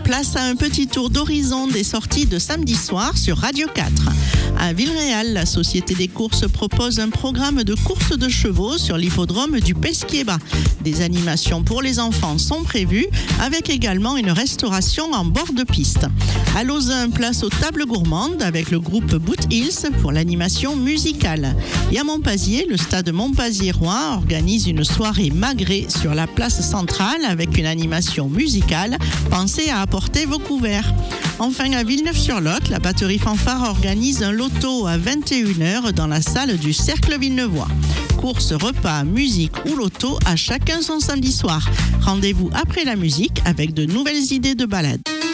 Place à un petit tour d'horizon des sorties de samedi soir sur Radio 4. À Villeréal, la Société des courses propose un programme de courses de chevaux sur l'hippodrome du Pesquier-Bas. Des animations pour les enfants sont prévues, avec également une restauration en bord de piste. À Lauzun, place aux tables gourmandes avec le groupe Boot Hills pour l'animation musicale. Et à Montpazier, le stade Montpazier-Rouen organise une soirée magrée sur la place centrale avec une animation musicale. Pensez à apporter vos couverts. Enfin, à Villeneuve-sur-Lot, la batterie Fanfare organise un loto à 21h dans la salle du Cercle Villeneuvois. Courses, repas, musique ou loto, à chacun son samedi soir. Rendez-vous après la musique avec de nouvelles idées de balade.